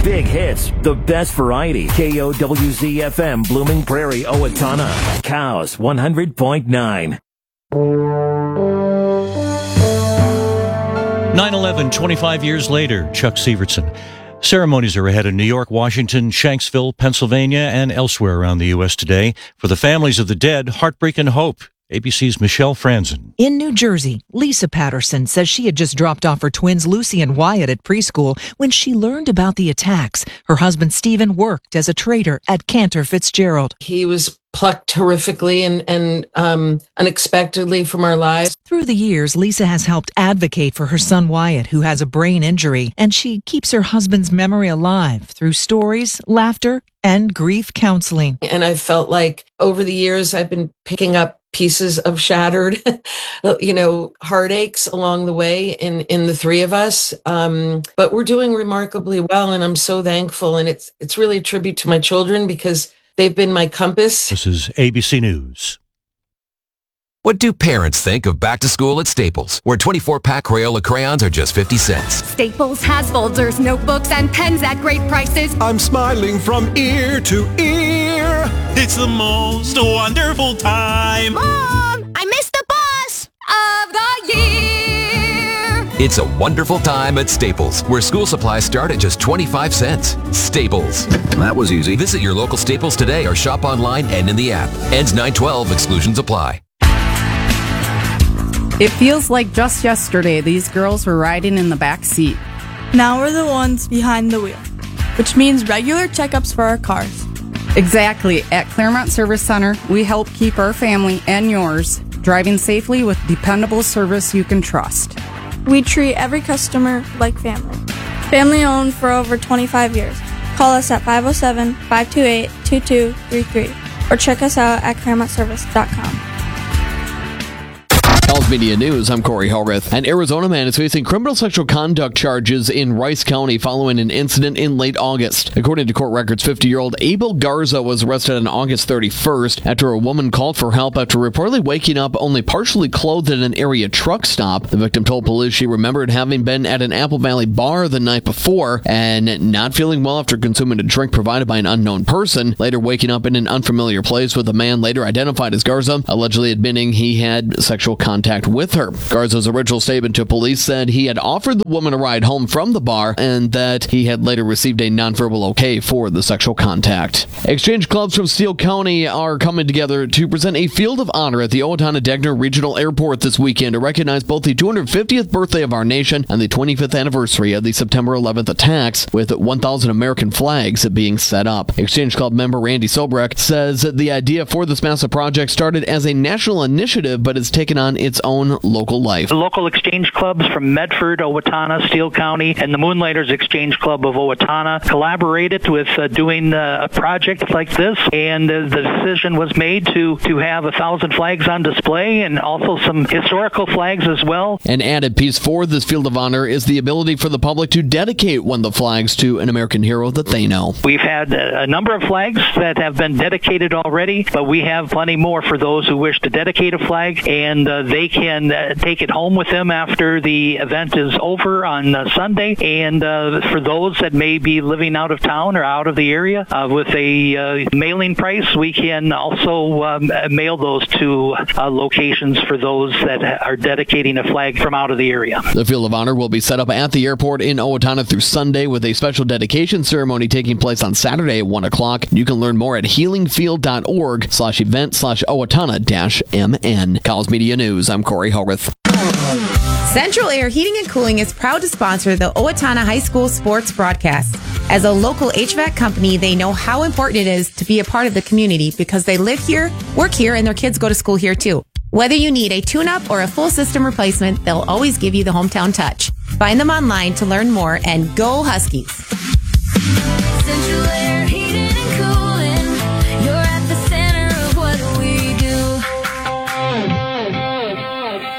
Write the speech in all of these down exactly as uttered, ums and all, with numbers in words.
big hits, the best variety. K O W Z F M, Blooming Prairie, Owatonna. Cows, one hundred point nine. nine eleven, twenty-five years later, Chuck Severson. Ceremonies are ahead in New York, Washington, Shanksville, Pennsylvania, and elsewhere around the U S today. For the families of the dead, heartbreak and hope. A B C's Michelle Franzen. In New Jersey, Lisa Patterson says she had just dropped off her twins Lucy and Wyatt at preschool when she learned about the attacks. Her husband Stephen worked as a trader at Cantor Fitzgerald. He was plucked horrifically and, and um, unexpectedly from our lives. Through the years, Lisa has helped advocate for her son Wyatt, who has a brain injury, and she keeps her husband's memory alive through stories, laughter, and grief counseling. And I felt like over the years, I've been picking up pieces of shattered, you know, heartaches along the way in, in the three of us. Um, but we're doing remarkably well, and I'm so thankful. And it's it's really a tribute to my children because they've been my compass. This is A B C News. What do parents think of back to school at Staples, where twenty-four pack Crayola crayons are just fifty cents? Staples has folders, notebooks, and pens at great prices. I'm smiling from ear to ear. It's the most wonderful time. Mom, I missed the bus of the year. It's a wonderful time at Staples, where school supplies start at just twenty-five cents. Staples. That was easy. Visit your local Staples today or shop online and in the app. Ends nine twelve. Exclusions apply. It feels like just yesterday these girls were riding in the back seat. Now we're the ones behind the wheel, which means regular checkups for our cars. Exactly. At Claremont Service Center, we help keep our family and yours driving safely with dependable service you can trust. We treat every customer like family. Family owned for over twenty-five years. Call us at five oh seven, five two eight, two two three three or check us out at claremont service dot com. Health Media News, I'm Corey Hellrith. An Arizona man is facing criminal sexual conduct charges in Rice County following an incident in late August. According to court records, fifty-year-old Abel Garza was arrested on August thirty-first after a woman called for help after reportedly waking up only partially clothed at an area truck stop. The victim told police she remembered having been at an Apple Valley bar the night before and not feeling well after consuming a drink provided by an unknown person, later waking up in an unfamiliar place with a man later identified as Garza, allegedly admitting he had sexual contact Contact with her. Garza's original statement to police said he had offered the woman a ride home from the bar and that he had later received a nonverbal okay for the sexual contact. Exchange clubs from Steele County are coming together to present a Field of Honor at the Owatonna-Degner Regional Airport this weekend to recognize both the two hundred fiftieth birthday of our nation and the twenty-fifth anniversary of the September eleventh attacks, with one thousand American flags being set up. Exchange Club member Randy Sobreck says that the idea for this massive project started as a national initiative, but has taken on its own local life. The local exchange clubs from Medford, Owatonna, Steele County, and the Moonlighters Exchange Club of Owatonna collaborated with uh, doing uh, a project like this, and uh, the decision was made to, to have a thousand flags on display and also some historical flags as well. An added piece for this Field of Honor is the ability for the public to dedicate one of the flags to an American hero that they know. We've had a number of flags that have been dedicated already, but we have plenty more for those who wish to dedicate a flag, and uh, they can uh, take it home with them after the event is over on uh, Sunday. And uh, for those that may be living out of town or out of the area uh, with a uh, mailing price, we can also um, mail those to uh, locations for those that are dedicating a flag from out of the area. The Field of Honor will be set up at the airport in Owatonna through Sunday, with a special dedication ceremony taking place on Saturday at one o'clock. You can learn more at healingfield.org slash event slash Owatonna dash MN. College Media News, I'm Corey Hellrith. Central Air Heating and Cooling is proud to sponsor the Owatonna High School sports broadcast. As a local H V A C company, they know how important it is to be a part of the community because they live here, work here, and their kids go to school here too. Whether you need a tune-up or a full system replacement, they'll always give you the hometown touch. Find them online to learn more, and go Huskies. Central Air Heating and Cooling, you're at the center of what we do.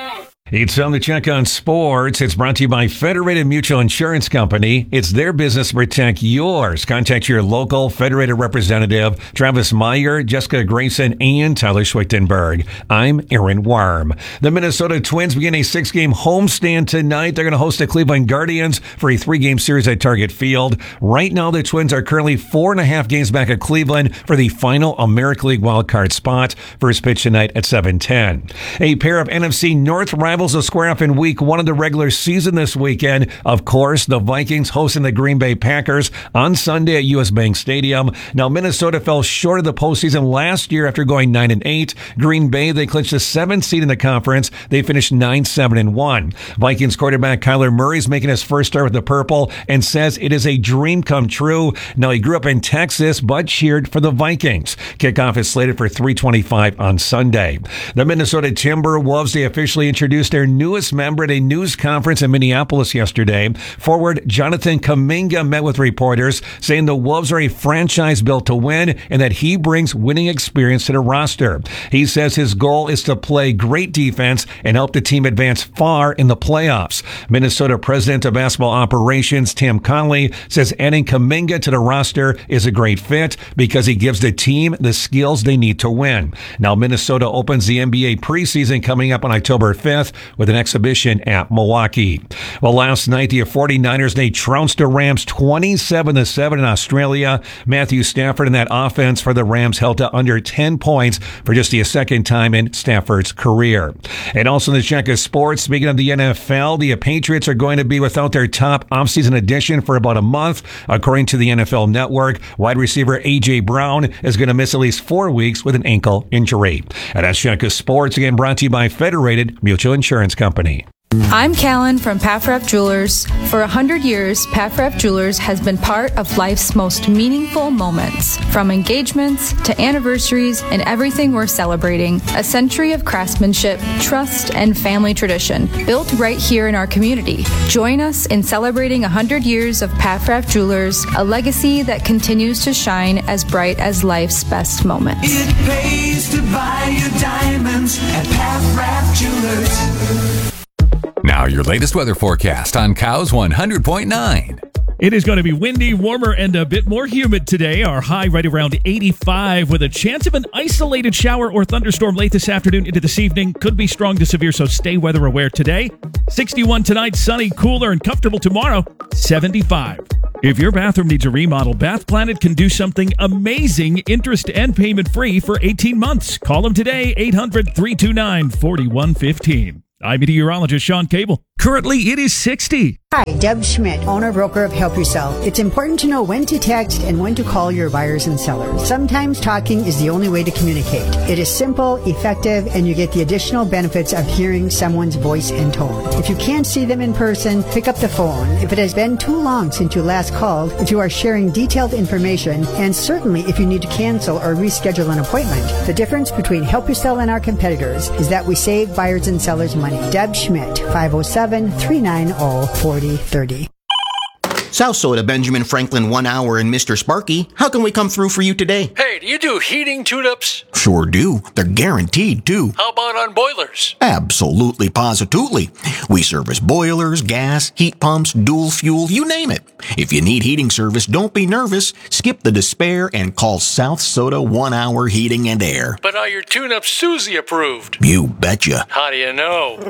It's time to check on sports. It's brought to you by Federated Mutual Insurance Company. It's their business to protect yours. Contact your local Federated representative, Travis Meyer, Jessica Grayson, and Tyler Schwichtenberg. I'm Aaron Worm. The Minnesota Twins begin a six-game homestand tonight. They're going to host the Cleveland Guardians for a three-game series at Target Field. Right now, the Twins are currently four and a half games back at Cleveland for the final American League wildcard spot. First pitch tonight at seven ten. A pair of N F C North rivals will square up in week one of the regular season this weekend. Of course, the Vikings hosting the Green Bay Packers on Sunday at U S Bank Stadium. Now, Minnesota fell short of the postseason last year after going nine and eight. Green Bay, they clinched the seventh seed in the conference. They finished nine seven and one. Vikings quarterback Kyler Murray is making his first start with the purple and says it is a dream come true. Now, he grew up in Texas but cheered for the Vikings. Kickoff is slated for three twenty-five on Sunday. The Minnesota Timberwolves, they officially introduced their newest member at a news conference in Minneapolis yesterday. Forward Jonathan Kuminga met with reporters, saying the Wolves are a franchise built to win and that he brings winning experience to the roster. He says his goal is to play great defense and help the team advance far in the playoffs. Minnesota President of Basketball Operations Tim Conley says adding Kuminga to the roster is a great fit because he gives the team the skills they need to win. Now, Minnesota opens the N B A preseason coming up on October fifth with an exhibition at Milwaukee. Well, last night, the 49ers, they trounced the Rams twenty-seven to seven in Australia. Matthew Stafford and that offense for the Rams held to under ten points for just the second time in Stafford's career. And also in the check of sports, speaking of the N F L, the Patriots are going to be without their top offseason addition for about a month. According to the N F L Network, wide receiver A J. Brown is going to miss at least four weeks with an ankle injury. And that's check of sports, again brought to you by Federated Mutual Insurance Company. I'm Callan from Paffrath Jewelers. For a hundred years, Paffrath Jewelers has been part of life's most meaningful moments. From engagements to anniversaries and everything we're celebrating, a century of craftsmanship, trust, and family tradition built right here in our community. Join us in celebrating a hundred years of Paffrath Jewelers, a legacy that continues to shine as bright as life's best moments. It pays to buy your diamonds at Paffrath Jewelers. Now your latest weather forecast on Cows one hundred point nine. It is going to be windy, warmer, and a bit more humid today. Our high right around eighty-five with a chance of an isolated shower or thunderstorm late this afternoon into this evening. Could be strong to severe, so stay weather aware today. sixty-one tonight, sunny, cooler, and comfortable tomorrow. seventy-five. If your bathroom needs a remodel, Bath Planet can do something amazing, interest and payment free for eighteen months. Call them today, eight hundred, three two nine, four one one five. I'm meteorologist Sean Cable. Currently, it is sixty. Hi, Deb Schmidt, owner-broker of Help Yourself. It's important to know when to text and when to call your buyers and sellers. Sometimes talking is the only way to communicate. It is simple, effective, and you get the additional benefits of hearing someone's voice and tone. If you can't see them in person, pick up the phone. If it has been too long since you last called, if you are sharing detailed information, and certainly if you need to cancel or reschedule an appointment. The difference between Help Yourself and our competitors is that we save buyers and sellers money. Deb Schmidt, five oh seven, three nine zero, four oh three oh. South Soda, Benjamin Franklin, one hour, and Mister Sparky. How can we come through for you today? Hey, do you do heating tune-ups? Sure do. They're guaranteed, too. How about on boilers? Absolutely, positively. We service boilers, gas, heat pumps, dual fuel, you name it. If you need heating service, don't be nervous. Skip the despair and call South Soda one hour Heating and Air. But are your tune-ups Susie approved? You betcha. How do you know?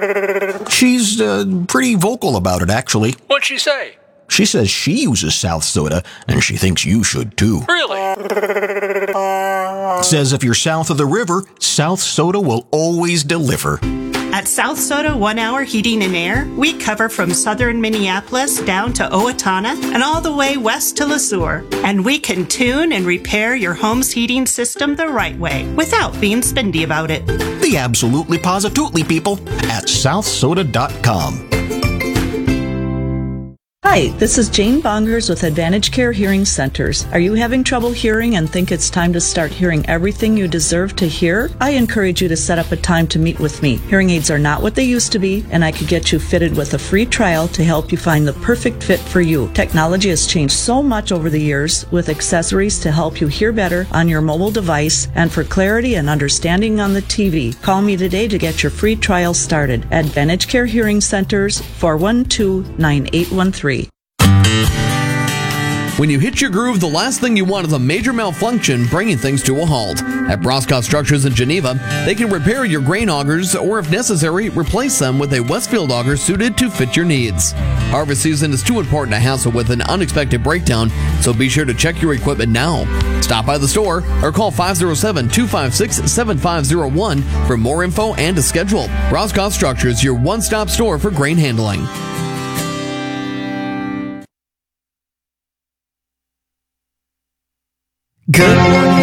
She's uh, pretty vocal about it, actually. What'd she say? She says she uses South Soda, and she thinks you should too. Really? Says if you're south of the river, South Soda will always deliver. At South Soda One Hour Heating and Air, we cover from southern Minneapolis down to Owatonna and all the way west to LeSueur. And we can tune and repair your home's heating system the right way without being spendy about it. The absolutely positively people at south soda dot com. Hi, this is Jane Bongers with Advantage Care Hearing Centers. Are you having trouble hearing and think it's time to start hearing everything you deserve to hear? I encourage you to set up a time to meet with me. Hearing aids are not what they used to be, and I could get you fitted with a free trial to help you find the perfect fit for you. Technology has changed so much over the years with accessories to help you hear better on your mobile device and for clarity and understanding on the T V. Call me today to get your free trial started. Advantage Care Hearing Centers, four one two, nine eight one three. When you hit your groove, the last thing you want is a major malfunction bringing things to a halt. At Broscott Structures in Geneva, they can repair your grain augers or, if necessary, replace them with a Westfield auger suited to fit your needs. Harvest season is too important to hassle with an unexpected breakdown, so be sure to check your equipment now. Stop by the store or call five oh seven, two five six, seven five oh one for more info and to schedule. Broscott Structures, your one-stop store for grain handling. Good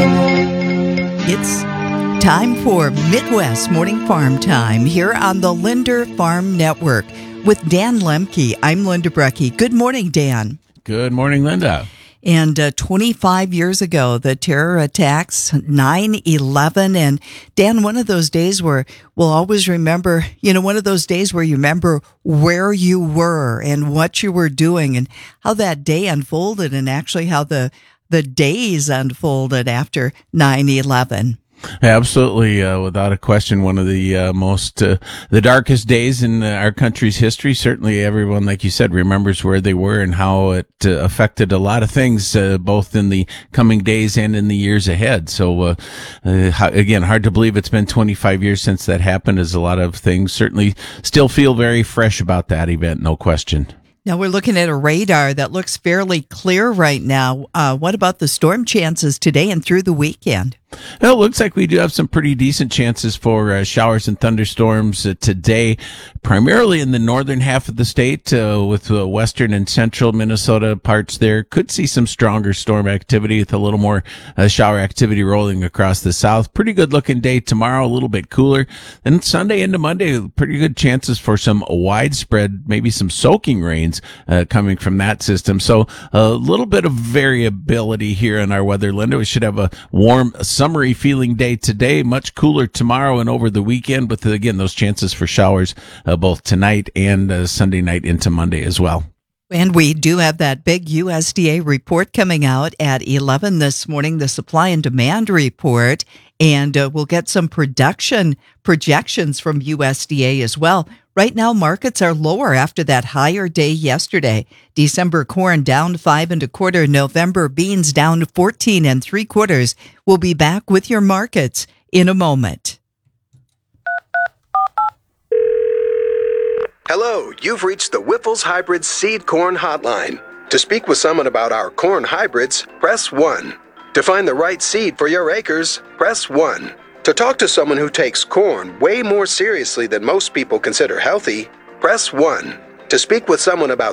morning. It's time for Midwest Morning Farm Time here on the Linder Farm Network with Dan Lemke. I'm Linda Brecky. Good morning, Dan. Good morning, Linda. And uh, twenty-five years ago, the terror attacks, nine eleven. And Dan, one of those days where we'll always remember, you know, one of those days where you remember where you were and what you were doing and how that day unfolded and actually how the the days unfolded after nine eleven. Absolutely, uh, without a question, one of the uh, most, uh, the darkest days in uh, our country's history. Certainly everyone, like you said, remembers where they were and how it uh, affected a lot of things, uh, both in the coming days and in the years ahead. So, uh, uh, again, hard to believe it's been twenty-five years since that happened, as a lot of things certainly still feel very fresh about that event, no question. Now we're looking at a radar that looks fairly clear right now. Uh, what about the storm chances today and through the weekend? Well, it looks like we do have some pretty decent chances for uh, showers and thunderstorms uh, today, primarily in the northern half of the state, uh, with uh, western and central Minnesota parts there. Could see some stronger storm activity with a little more uh, shower activity rolling across the south. Pretty good looking day tomorrow, a little bit cooler. Then Sunday into Monday, pretty good chances for some widespread, maybe some soaking rains uh, coming from that system. So a little bit of variability here in our weather, Linda. We should have a warm, summery feeling day today, much cooler tomorrow and over the weekend, with again those chances for showers uh, both tonight and uh, Sunday night into Monday as well. And we do have that big U S D A report coming out at eleven this morning, the supply and demand report, and uh, we'll get some production projections from U S D A as well. Right now, markets are lower after that higher day yesterday. December corn down five and a quarter. November beans down fourteen and three quarters. We'll be back with your markets in a moment. Hello, you've reached the Whiffles Hybrid Seed Corn Hotline. To speak with someone about our corn hybrids, press one. To find the right seed for your acres, press one. To talk to someone who takes corn way more seriously than most people consider healthy, press one. To speak with someone about